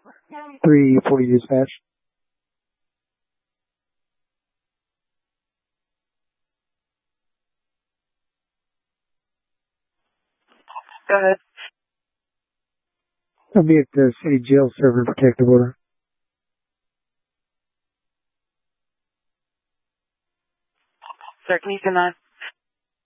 340 dispatch. Go ahead. I'll be at the city jail serving protective order. Sir, can you send that?